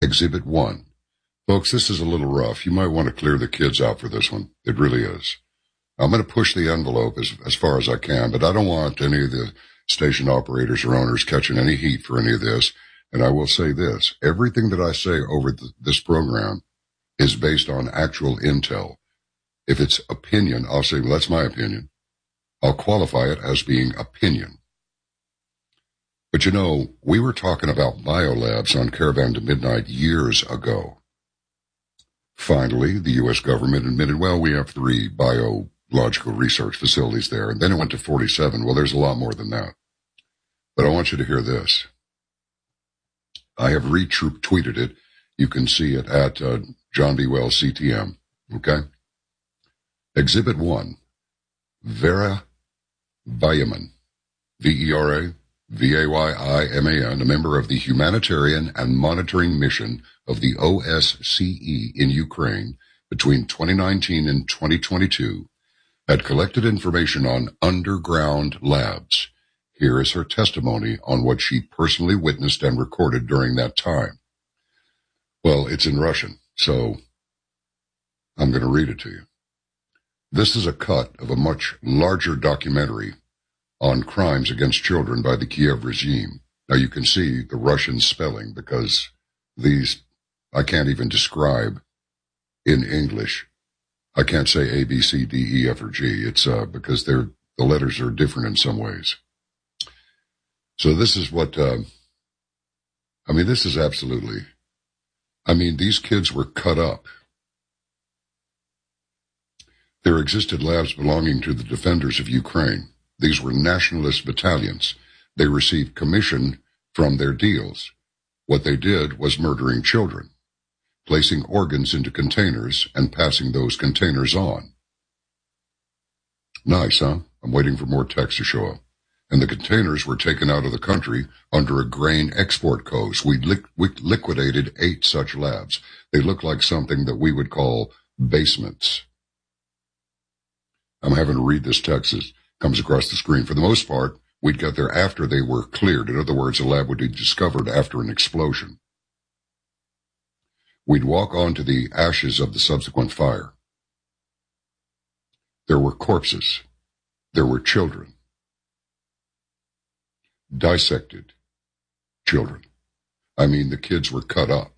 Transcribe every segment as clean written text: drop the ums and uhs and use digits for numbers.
Exhibit 1. Folks, this is a little rough. You might want to clear the kids out for this one. It really is. I'm going to push the envelope as far as I can, but I don't want any of the station operators or owners catching any heat for any of this. And I will say this. Everything that I say over this program is based on actual intel. If it's opinion, I'll say, well, that's my opinion. I'll qualify it as being opinion. But you know, we were talking about biolabs on Caravan to Midnight years ago. Finally, the U.S. government admitted, well, we have 3 biological research facilities there. And then it went to 47. Well, there's a lot more than that. But I want you to hear this. I have retweeted it. You can see it at John B. Wells CTM. Okay? Exhibit 1. Vera Vayman, Vera Vayman, a member of the Humanitarian and Monitoring Mission of the OSCE in Ukraine between 2019 and 2022, had collected information on underground labs. Here is her testimony on what she personally witnessed and recorded during that time. Well, it's in Russian, so I'm going to read it to you. This is a cut of a much larger documentary on crimes against children by the Kiev regime. Now you can see the Russian spelling because these I can't even describe in English. I can't say A, B, C, D, E, F, or G. It's because the letters are different in some ways. So this is what, this is absolutely, these kids were cut up. There existed labs belonging to the defenders of Ukraine. These were nationalist battalions. They received commission from their deals. What they did was murdering children, placing organs into containers and passing those containers on. Nice, huh? I'm waiting for more text to show up. And the containers were taken out of the country under a grain export code. We liquidated 8 such labs. They look like something that we would call basements. I'm having to read this text as it comes across the screen. For the most part, we'd get there after they were cleared. In other words, a lab would be discovered after an explosion. We'd walk onto the ashes of the subsequent fire. There were corpses. There were children. Dissected children. The kids were cut up.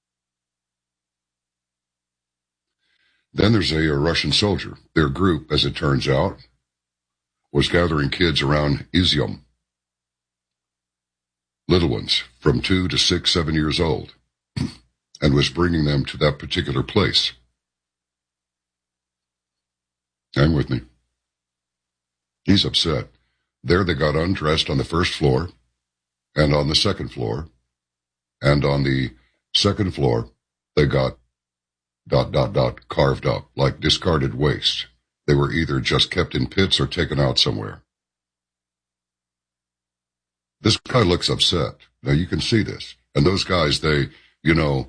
Then there's a Russian soldier. Their group, as it turns out, was gathering kids around Izium. Little ones from 2 to 6, 7 years old, and was bringing them to that particular place. Hang with me. He's upset. There they got undressed on the first floor, and on the second floor, and on the second floor they got ... carved up like discarded waste. They were either just kept in pits or taken out somewhere. This guy looks upset. Now you can see this. And those guys, we're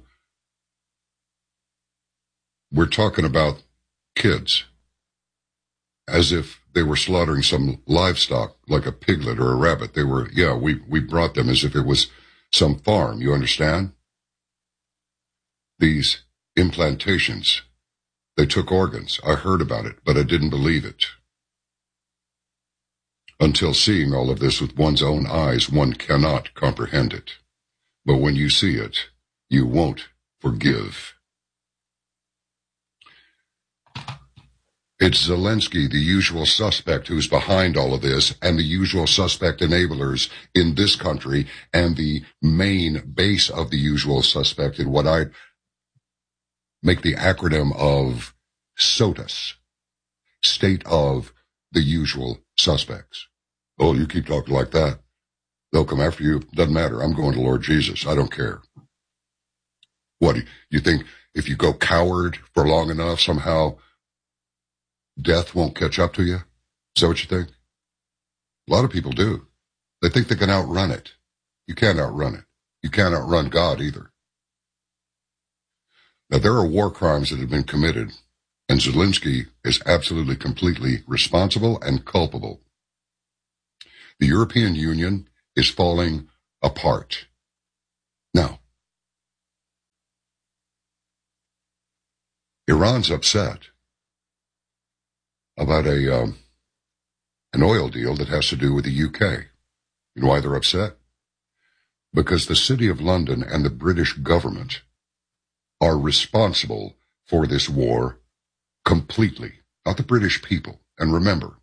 talking about kids as if they were slaughtering some livestock like a piglet or a rabbit. They were, we brought them as if it was some farm, you understand? These implantations, they took organs. I heard about it, but I didn't believe it. Until seeing all of this with one's own eyes, one cannot comprehend it. But when you see it, you won't forgive. It's Zelensky, the usual suspect who's behind all of this, and the usual suspect enablers in this country, and the main base of the usual suspect in what I make the acronym of SOTUS, State of the Usual Suspects. Oh, you keep talking like that, they'll come after you. Doesn't matter. I'm going to Lord Jesus. I don't care. What, you think if you go coward for long enough, somehow death won't catch up to you? Is that what you think? A lot of people do. They think they can outrun it. You can't outrun it. You can't outrun God either. Now, there are war crimes that have been committed, and Zelensky is absolutely, completely responsible and culpable. The European Union is falling apart. Now, Iran's upset about an oil deal that has to do with the UK. You know why they're upset? Because the City of London and the British government are responsible for this war completely, not the British people. And remember,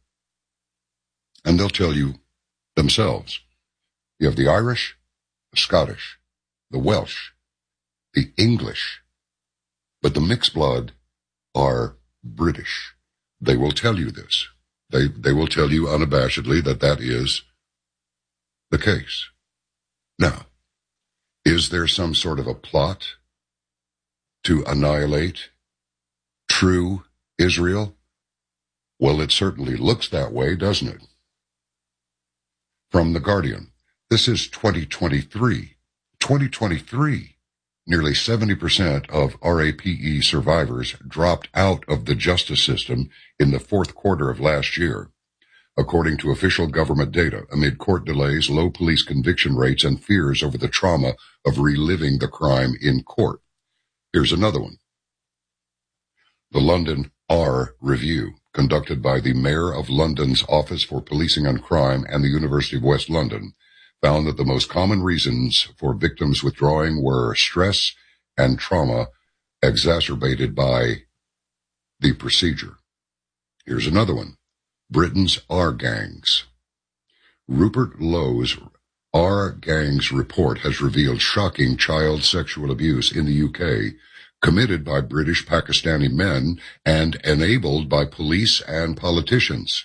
and they'll tell you themselves, you have the Irish, the Scottish, the Welsh, the English, but the mixed blood are British. They will tell you this. They will tell you unabashedly that that is the case. Now, is there some sort of a plot to annihilate true Israel? Well, it certainly looks that way, doesn't it? From The Guardian, this is 2023. 2023. Nearly 70% of RAPE survivors dropped out of the justice system in the fourth quarter of last year, according to official government data, amid court delays, low police conviction rates, and fears over the trauma of reliving the crime in court. Here's another one. The London R Review, conducted by the Mayor of London's Office for Policing and Crime and the University of West London, found that the most common reasons for victims withdrawing were stress and trauma exacerbated by the procedure. Here's another one. Britain's R gangs. Rupert Lowe's R gangs report has revealed shocking child sexual abuse in the UK, committed by British Pakistani men and enabled by police and politicians.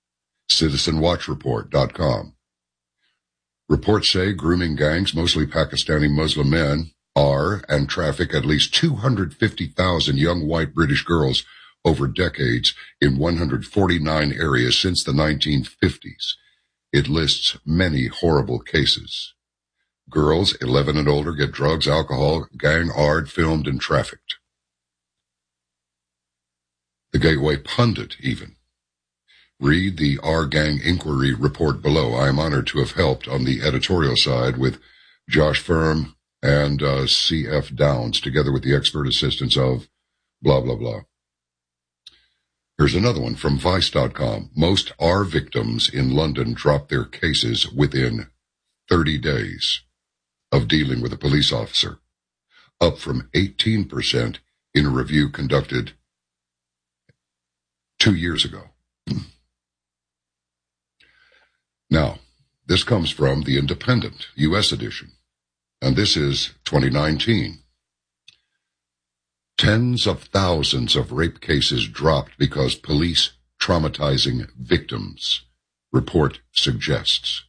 CitizenWatchReport.com. Reports say grooming gangs, mostly Pakistani Muslim men, are and traffic at least 250,000 young white British girls over decades in 149 areas since the 1950s. It lists many horrible cases. Girls 11 and older get drugs, alcohol, gang-ard, filmed, and trafficked. The Gateway Pundit, even. Read the R-Gang Inquiry report below. I am honored to have helped on the editorial side with Josh Firm and C.F. Downs, together with the expert assistance of blah, blah, blah. Here's another one from Vice.com. Most R victims in London dropped their cases within 30 days of dealing with a police officer, up from 18% in a review conducted 2 years ago. Now, this comes from The Independent, U.S. edition, and this is 2019. Tens of thousands of rape cases dropped because police traumatizing victims, report suggests.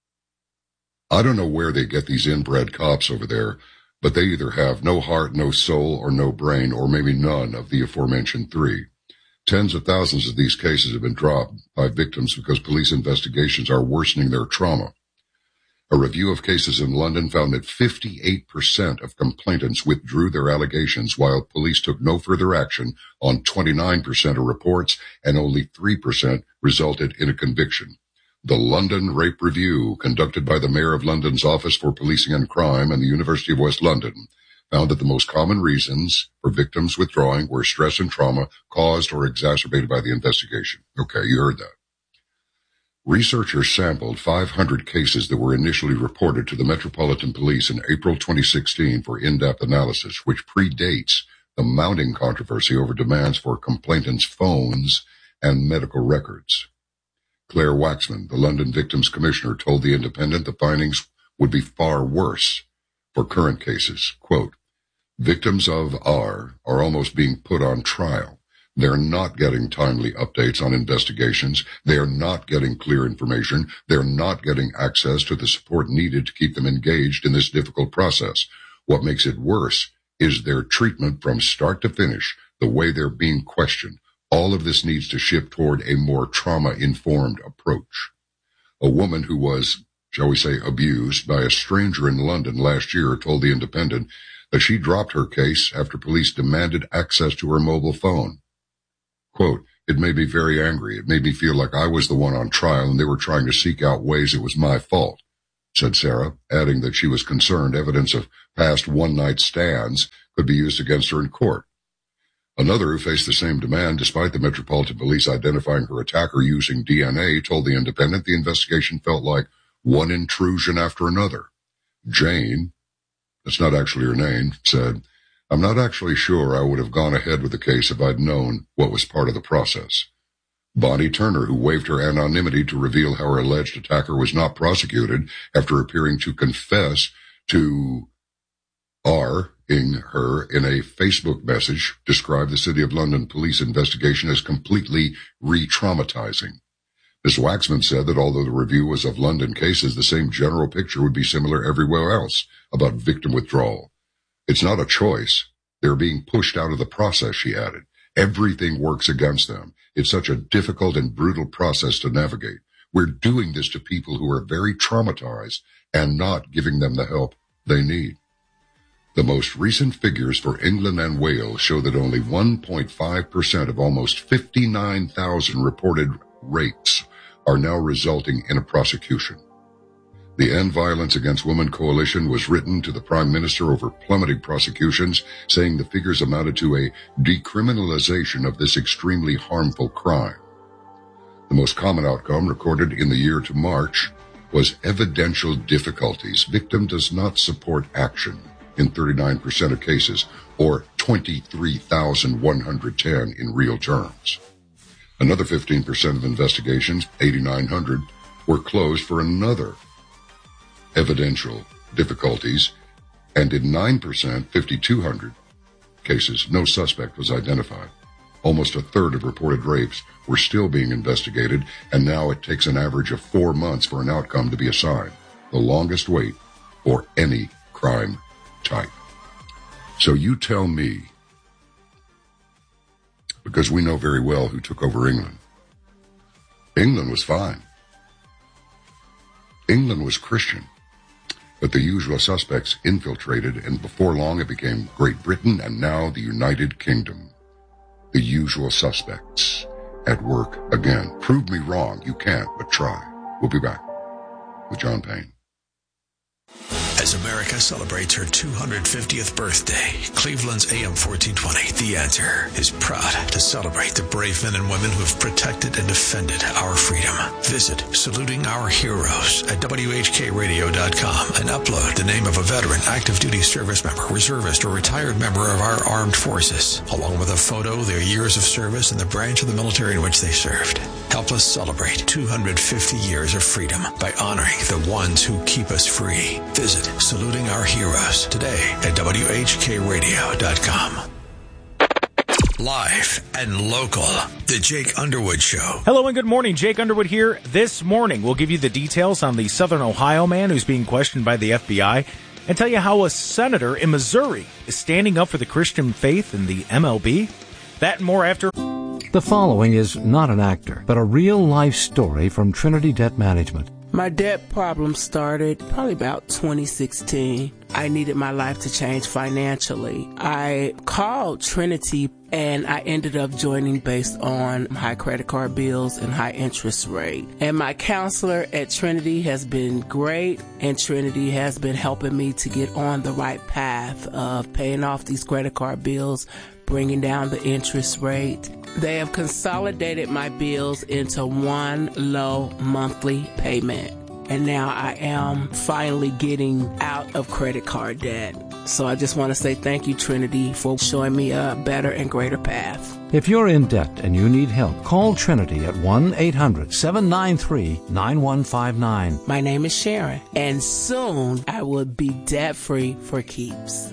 I don't know where they get these inbred cops over there, but they either have no heart, no soul, or no brain, or maybe none of the aforementioned three. Tens of thousands of these cases have been dropped by victims because police investigations are worsening their trauma. A review of cases in London found that 58% of complainants withdrew their allegations, while police took no further action on 29% of reports, and only 3% resulted in a conviction. The London Rape Review, conducted by the Mayor of London's Office for Policing and Crime and the University of West London, found that the most common reasons for victims withdrawing were stress and trauma caused or exacerbated by the investigation. Okay, you heard that. Researchers sampled 500 cases that were initially reported to the Metropolitan Police in April 2016 for in-depth analysis, which predates the mounting controversy over demands for complainants' phones and medical records. Claire Waxman, the London Victims Commissioner, told The Independent the findings would be far worse for current cases. Quote, victims of R are almost being put on trial. They're not getting timely updates on investigations. They're not getting clear information. They're not getting access to the support needed to keep them engaged in this difficult process. What makes it worse is their treatment from start to finish, the way they're being questioned. All of this needs to shift toward a more trauma-informed approach. A woman who was, shall we say, abused by a stranger in London last year told The Independent that she dropped her case after police demanded access to her mobile phone. Quote, it made me very angry. It made me feel like I was the one on trial and they were trying to seek out ways it was my fault, said Sarah, adding that she was concerned evidence of past one-night stands could be used against her in court. Another who faced the same demand, despite the Metropolitan Police identifying her attacker using DNA, told The Independent the investigation felt like one intrusion after another. Jane, that's not actually her name, said, "I'm not actually sure I would have gone ahead with the case if I'd known what was part of the process." Bonnie Turner, who waived her anonymity to reveal how her alleged attacker was not prosecuted after appearing to confess to her in a Facebook message, described the City of London police investigation as completely re-traumatizing. Ms. Waxman said that although the review was of London cases, the same general picture would be similar everywhere else about victim withdrawal. It's not a choice. They're being pushed out of the process, she added. Everything works against them. It's such a difficult and brutal process to navigate. We're doing this to people who are very traumatized and not giving them the help they need. The most recent figures for England and Wales show that only 1.5% of almost 59,000 reported rapes are now resulting in a prosecution. The End Violence Against Women Coalition was written to the Prime Minister over plummeting prosecutions, saying the figures amounted to a decriminalization of this extremely harmful crime. The most common outcome recorded in the year to March was evidential difficulties. Victim does not support action in 39% of cases, or 23,110 in real terms. Another 15% of investigations, 8,900, were closed for another evidential difficulties, and in 9%, 5,200 cases, no suspect was identified. Almost a third of reported rapes were still being investigated, and now it takes an average of 4 months for an outcome to be assigned, the longest wait for any crime type. So you tell me, because we know very well who took over England. England was fine. England was Christian. But the usual suspects infiltrated, and before long it became Great Britain and now the United Kingdom. The usual suspects at work again. Prove me wrong. You can't, but try. We'll be back with John Payne. As America celebrates her 250th birthday, Cleveland's AM 1420, The Answer, is proud to celebrate the brave men and women who have protected and defended our freedom. Visit Saluting Our Heroes at WHKRadio.com and upload the name of a veteran, active duty service member, reservist, or retired member of our armed forces, along with a photo, their years of service, and the branch of the military in which they served. Help us celebrate 250 years of freedom by honoring the ones who keep us free. Visit Saluting Our Heroes today at WHKRadio.com. Live and local, The Jake Underwood Show. Hello and good morning. Jake Underwood here. This morning, we'll give you the details on the Southern Ohio man who's being questioned by the FBI and tell you how a senator in Missouri is standing up for the Christian faith in the MLB. That and more after... The following is not an actor, but a real-life story from Trinity Debt Management. My debt problem started probably about 2016. I needed my life to change financially. I called Trinity and I ended up joining based on high credit card bills and high interest rate. And my counselor at Trinity has been great, and Trinity has been helping me to get on the right path of paying off these credit card bills, bringing down the interest rate. They have consolidated my bills into one low monthly payment. And now I am finally getting out of credit card debt. So I just want to say thank you, Trinity, for showing me a better and greater path. If you're in debt and you need help, call Trinity at 1-800-793-9159. My name is Sharon, and soon I will be debt-free for keeps.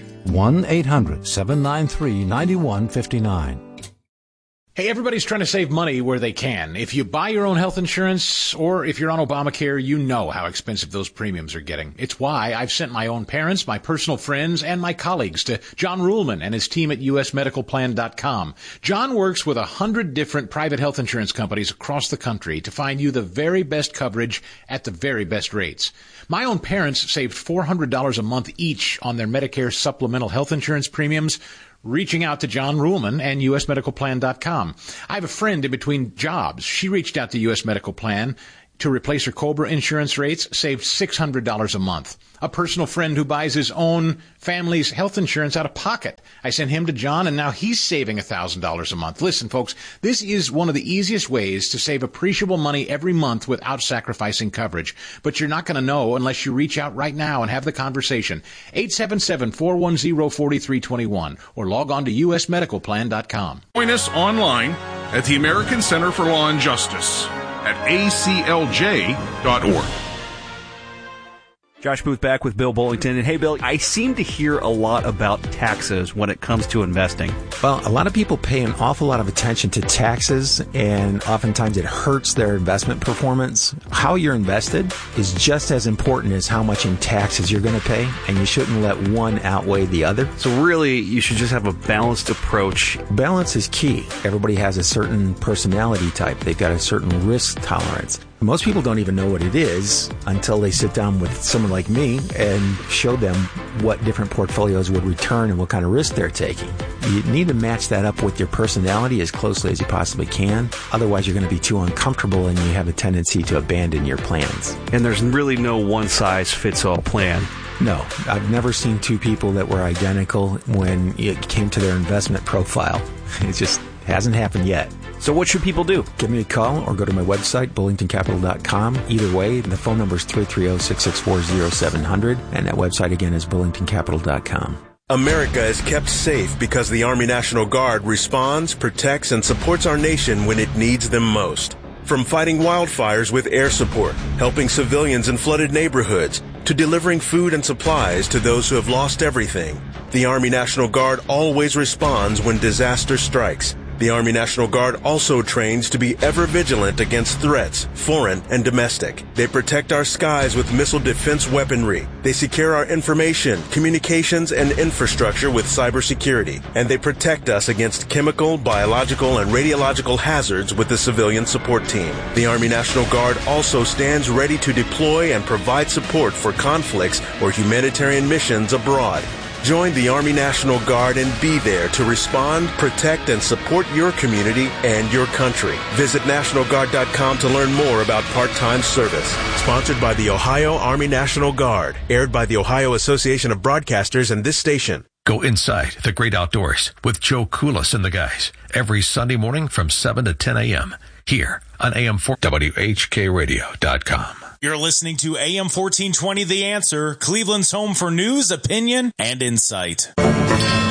1-800-793-9159. Hey, everybody's trying to save money where they can. If you buy your own health insurance or if you're on Obamacare, you know how expensive those premiums are getting. It's why I've sent my own parents, my personal friends, and my colleagues to John Ruhlman and his team at usmedicalplan.com. John works with 100 different private health insurance companies across the country to find you the very best coverage at the very best rates. My own parents saved $400 a month each on their Medicare supplemental health insurance premiums, reaching out to John Ruhlman and usmedicalplan.com. I have a friend in between jobs. She reached out to US Medical Plan to replace her COBRA insurance rates, saved $600 a month. A personal friend who buys his own family's health insurance out of pocket. I sent him to John, and now he's saving $1,000 a month. Listen, folks, this is one of the easiest ways to save appreciable money every month without sacrificing coverage. But you're not going to know unless you reach out right now and have the conversation. 877-410-4321 or log on to usmedicalplan.com. Join us online at the American Center for Law and Justice at aclj.org. Josh Booth back with Bill Bullington. And hey, Bill, I seem to hear a lot about taxes when it comes to investing. Well, a lot of people pay an awful lot of attention to taxes, and oftentimes it hurts their investment performance. How you're invested is just as important as how much in taxes you're going to pay, and you shouldn't let one outweigh the other. So really, you should just have a balanced approach. Balance is key. Everybody has a certain personality type. They've got a certain risk tolerance. Most people don't even know what it is until they sit down with someone like me and show them what different portfolios would return and what kind of risk they're taking. You need to match that up with your personality as closely as you possibly can. Otherwise, you're going to be too uncomfortable and you have a tendency to abandon your plans. And there's really no one-size-fits-all plan. No, I've never seen two people that were identical when it came to their investment profile. It just hasn't happened yet. So what should people do? Give me a call or go to my website, bullingtoncapital.com. Either way, the phone number is 330-664-0700, and that website again is bullingtoncapital.com. America is kept safe because the Army National Guard responds, protects, and supports our nation when it needs them most. From fighting wildfires with air support, helping civilians in flooded neighborhoods, to delivering food and supplies to those who have lost everything, the Army National Guard always responds when disaster strikes. The Army National Guard also trains to be ever vigilant against threats, foreign and domestic. They protect our skies with missile defense weaponry. They secure our information, communications, and infrastructure with cybersecurity. And they protect us against chemical, biological, and radiological hazards with the civilian support team. The Army National Guard also stands ready to deploy and provide support for conflicts or humanitarian missions abroad. Join the Army National Guard and be there to respond, protect, and support your community and your country. Visit NationalGuard.com to learn more about part-time service. Sponsored by the Ohio Army National Guard. Aired by the Ohio Association of Broadcasters and this station. Go inside the great outdoors with Joe Koulas and the guys every Sunday morning from 7 to 10 a.m. here on AM4 WHKRadio.com. You're listening to AM 1420 The Answer, Cleveland's home for news, opinion, and insight.